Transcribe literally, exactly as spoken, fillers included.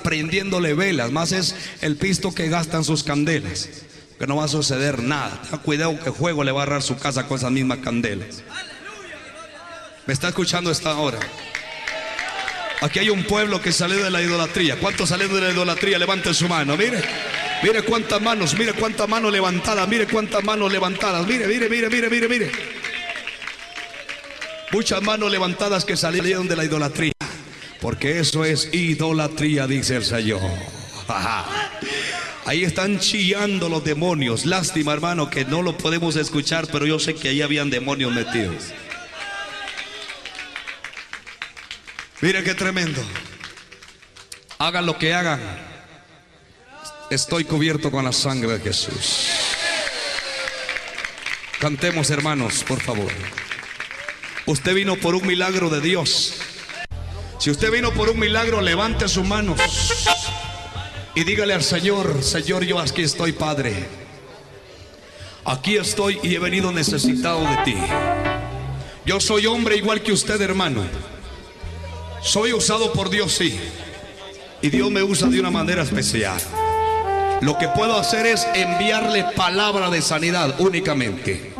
prendiéndole velas, más es el pisto que gastan sus candelas, que no va a suceder nada. Tenga cuidado que fuego le va a agarrar su casa con esas mismas candelas. ¿Me está escuchando esta hora? Aquí hay un pueblo que salió de la idolatría. ¿Cuántos salieron de la idolatría? Levanten su mano, mire. Mire cuántas manos, mire cuántas manos levantadas, mire cuántas manos levantadas, mire, mire, mire, mire, mire, mire. Muchas manos levantadas que salieron de la idolatría. Porque eso es idolatría, dice el Señor. Ahí están chillando los demonios. Lástima, hermano, que no lo podemos escuchar, pero yo sé que ahí habían demonios metidos. Mire qué tremendo. Hagan lo que hagan, estoy cubierto con la sangre de Jesús. Cantemos, hermanos, por favor. Usted vino por un milagro de Dios. Si usted vino por un milagro, levante sus manos y dígale al Señor: Señor, yo aquí estoy, Padre. Aquí estoy y he venido necesitado de ti. Yo soy hombre igual que usted, hermano. Soy usado por Dios, sí. Y Dios me usa de una manera especial. Lo que puedo hacer es enviarle palabra de sanidad únicamente.